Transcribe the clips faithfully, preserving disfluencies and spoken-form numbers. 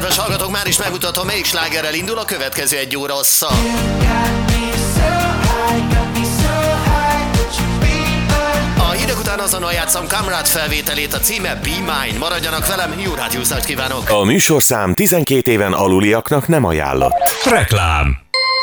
Kedves hallgatók, már is megmutatom, melyik slágerrel indul a következő egy óra hossza. A hírek után azonnal játszom Kamrad felvételét, a címe Be Mine. Maradjanak velem, jó rádiózást kívánok! A műsorszám tizenkét éven aluliaknak nem ajánlott. Reklám.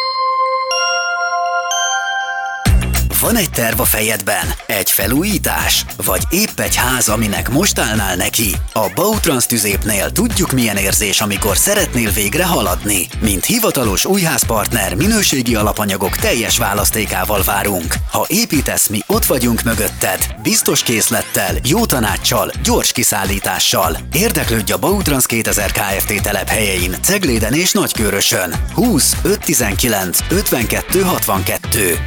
Van egy terv a fejedben? Egy felújítás? Vagy épp egy ház, aminek most állnál neki? A Bautrans Tüzépnél tudjuk, milyen érzés, amikor szeretnél végre haladni. Mint hivatalos újházpartner, minőségi alapanyagok teljes választékával várunk. Ha építesz, mi ott vagyunk mögötted. Biztos készlettel, jó tanáccsal, gyors kiszállítással. Érdeklődj a Bautrans kétezer Kft. Telephelyein, Cegléden és Nagykőrösön. húsz öt tizenkilenc ötvenkettő hatvankettő.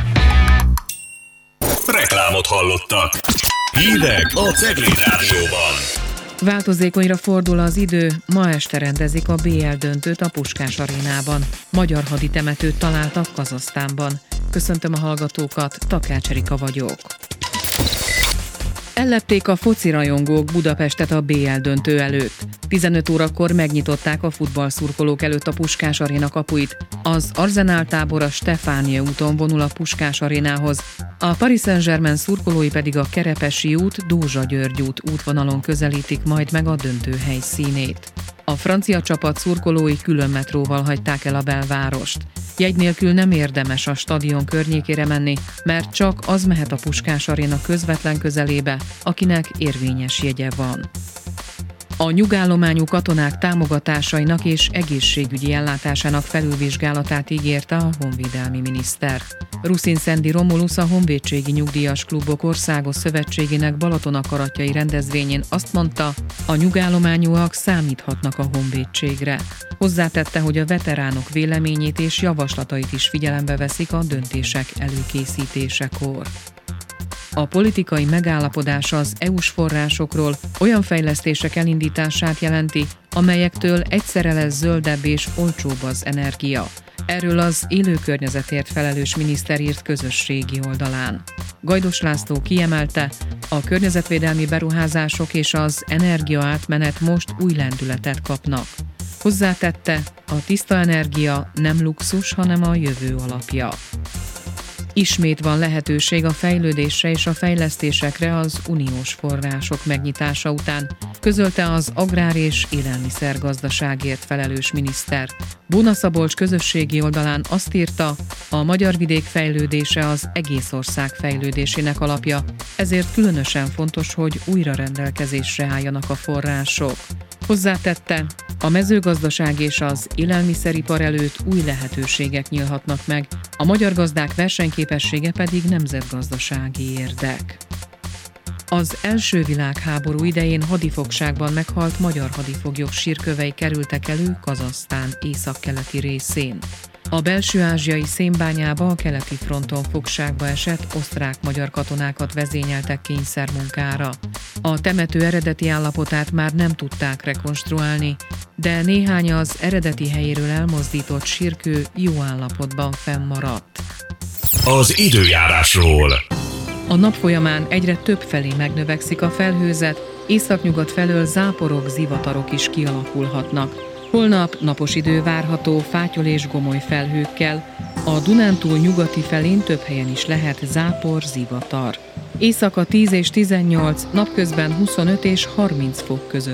Reklámot hallottak. Hírek a Cegléd Rádióban. Változékonyra fordul az idő, ma este rendezik a bé el döntőt a Puskás Arénában. Magyar haditemetőt találtak Kazahsztánban. Köszöntöm a hallgatókat, Takács Erika vagyok. Ellepték a foci rajongók Budapestet a bé el döntő előtt. tizenöt órakor megnyitották a futballszurkolók előtt a Puskás Aréna kapuit. Az Arsenal tábor a Stefánia úton vonul a Puskás Arénához, a Paris Saint-Germain szurkolói pedig a Kerepesi út, Dózsa György út útvonalon közelítik majd meg a döntő helyszínét. A francia csapat szurkolói külön metróval hagyták el a belvárost. Jegy nélkül nem érdemes a stadion környékére menni, mert csak az mehet a Puskás Aréna közvetlen közelébe, akinek érvényes jegye van. A nyugállományú katonák támogatásainak és egészségügyi ellátásának felülvizsgálatát ígérte a honvédelmi miniszter. Ruszin Szendi Romulusz, a Honvédségi Nyugdíjas Klubok Országos Szövetségének Balatonakaratjai rendezvényén azt mondta, a nyugállományúak számíthatnak a honvédségre. Hozzátette, hogy a veteránok véleményét és javaslatait is figyelembe veszik a döntések előkészítésekor. A politikai megállapodás az é u-s forrásokról olyan fejlesztések elindítását jelenti, amelyektől egyszerre lesz zöldebb és olcsóbb az energia. Erről az élőkörnyezetért felelős miniszter írt közösségi oldalán. Gajdos László kiemelte, a környezetvédelmi beruházások és az energiaátmenet most új lendületet kapnak. Hozzátette, a tiszta energia nem luxus, hanem a jövő alapja. Ismét van lehetőség a fejlődésre és a fejlesztésekre az uniós források megnyitása után, közölte az agrár- és élelmiszergazdaságért felelős miniszter. Bóna Szabolcs közösségi oldalán azt írta, a magyar vidék fejlődése az egész ország fejlődésének alapja, ezért különösen fontos, hogy újra rendelkezésre álljanak a források. Hozzátette, a mezőgazdaság és az élelmiszeripar előtt új lehetőségek nyílhatnak meg, a magyar gazdák versenyképessége pedig nemzetgazdasági érdek. Az első világháború idején hadifogságban meghalt magyar hadifoglyok sírkövei kerültek elő Kazahsztán északkeleti részén. A belső-ázsiai szénbányába a keleti fronton fogságba esett osztrák-magyar katonákat vezényeltek kényszermunkára. A temető eredeti állapotát már nem tudták rekonstruálni, de néhány az eredeti helyéről elmozdított sírkő jó állapotban fennmaradt. Az időjárásról. A nap folyamán egyre több felé megnövekszik a felhőzet, északnyugat felől záporok, zivatarok is kialakulhatnak. Holnap napos idő várható fátyol és gomoly felhőkkel, a Dunántúl nyugati felén több helyen is lehet zápor, zivatar. Éjszaka tíz és tizennyolc, napközben huszonöt és harminc fok között.